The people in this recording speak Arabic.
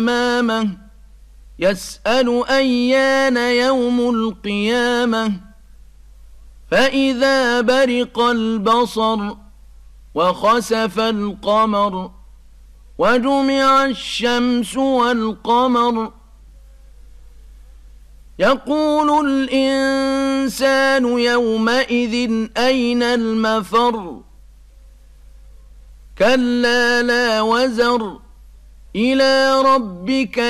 أمامه يسأل أيان يوم القيامة فإذا برق البصر وخسف القمر وجمع الشمس والقمر يقول الإنسان يومئذ أين المفر كلا لا وزر إلى ربك